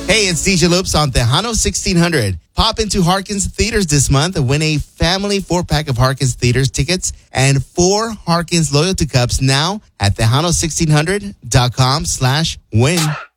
Hey, it's DJ Loops on Tejano 1600. Pop into Harkins Theaters this month and win a family 4-pack of Harkins Theaters tickets and 4 Harkins Loyalty Cups now at Tejano1600.com/win.